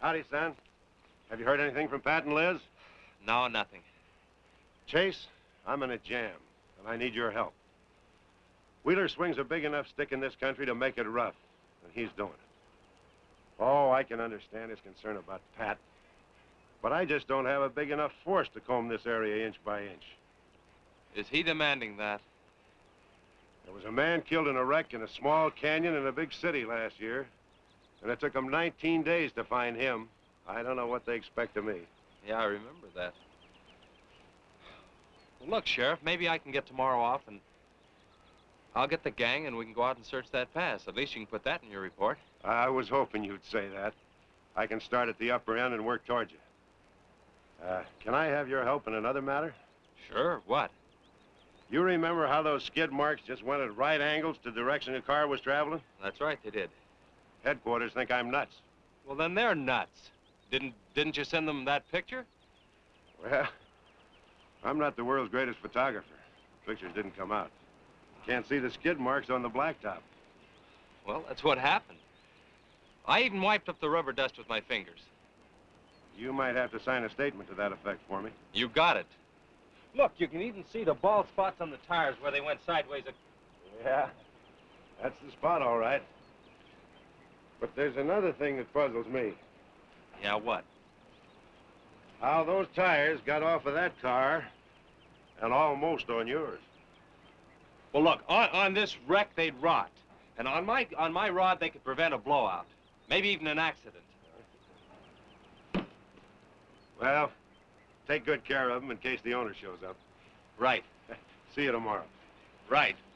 Howdy, son. Have you heard anything from Pat and Liz? No, nothing. Chase, I'm in a jam, and I need your help. Wheeler swings a big enough stick in this country to make it rough, and he's doing it. Oh, I can understand his concern about Pat, but I just don't have a big enough force to comb this area inch by inch. Is he demanding that? There was a man killed in a wreck in a small canyon in a big city last year, and it took them 19 days to find him. I don't know what they expect of me. Yeah, I remember that. Well, look, Sheriff, maybe I can get tomorrow off and I'll get the gang and we can go out and search that pass. At least you can put that in your report. I was hoping you'd say that. I can start at the upper end and work towards you. Can I have your help in another matter? Sure, what? You remember how those skid marks just went at right angles to the direction the car was traveling? That's right, they did. Headquarters think I'm nuts. Well, then they're nuts. Didn't you send them that picture? Well, I'm not the world's greatest photographer. Pictures didn't come out. Can't see the skid marks on the blacktop. Well, that's what happened. I even wiped up the rubber dust with my fingers. You might have to sign a statement to that effect for me. You got it. Look, you can even see the bald spots on the tires where they went sideways. Yeah, that's the spot, all right. But there's another thing that puzzles me. Yeah, what? How those tires got off of that car and almost on yours. Well, look, on this wreck, they'd rot. And on my rod, they could prevent a blowout. Maybe even an accident. Well, take good care of them in case the owner shows up. Right. See you tomorrow. Right.